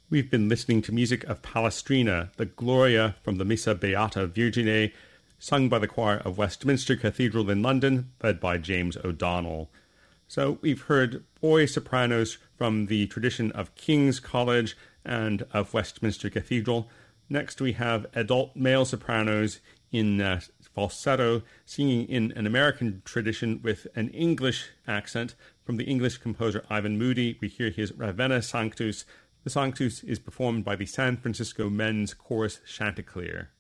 We've been listening to music of Palestrina, the Gloria from the Missa Beata Virgine, sung by the choir of Westminster Cathedral in London, led by James O'Donnell. So we've heard boy sopranos from the tradition of King's College and of Westminster Cathedral. Next we have adult male sopranos in falsetto, singing in an American tradition with an English accent from the English composer Ivan Moody. We hear his Ravenna Sanctus. The Sanctus is performed by the San Francisco Men's Chorus Chanticleer.